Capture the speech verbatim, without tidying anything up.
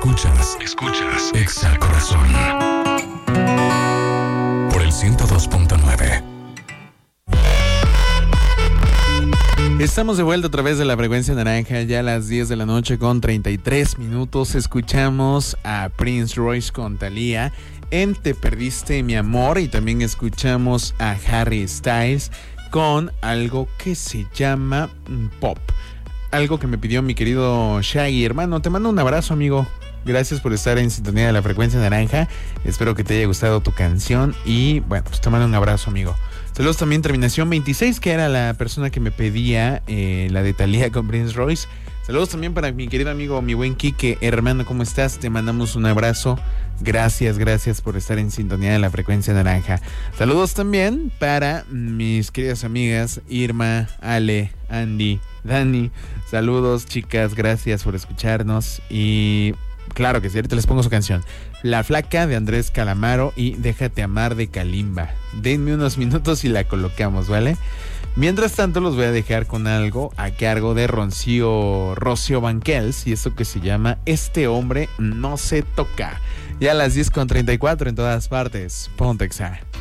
Escuchas, escuchas Exa Corazón por el ciento dos punto nueve. Estamos de vuelta a través de la frecuencia naranja, ya a las diez de la noche con treinta y tres minutos. Escuchamos a Prince Royce con Thalía en Te Perdiste Mi Amor, y también escuchamos a Harry Styles con algo que se llama Pop. Algo que me pidió mi querido Shaggy. Hermano, te mando un abrazo, amigo. Gracias por estar en sintonía de la frecuencia naranja. Espero que te haya gustado tu canción y bueno, pues te mando un abrazo, amigo. Saludos también, terminación veintiséis, que era la persona que me pedía eh, la de Thalía con Prince Royce. Saludos también para mi querido amigo, mi buen Quique. Hermano, ¿cómo estás? Te mandamos un abrazo. Gracias, gracias por estar en sintonía de la frecuencia naranja. Saludos también para mis queridas amigas Irma, Ale, Andy, Dani. Saludos, chicas, gracias por escucharnos. Y claro que sí, ahorita les pongo su canción. La Flaca de Andrés Calamaro y Déjate Amar de Kalimba. Denme unos minutos y la colocamos, ¿vale? Mientras tanto los voy a dejar con algo a cargo de Rocío, Rocío Banquels, y esto que se llama Este Hombre No Se Toca. Ya a las diez con treinta y cuatro en todas partes. Ponte Exa.